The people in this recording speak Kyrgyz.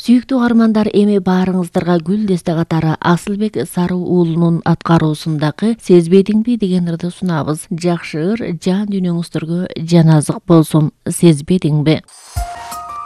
Сүйүктүү каармандар, эми баарыңыздарга Гүл Десте катары Асылбек Сары уулунун аткаруусундагы Сезбедиңби деген ырды сунабыз. Жакшы ыр жан дүйнөңүздөргө жаназык болсун. Сезбедиңби?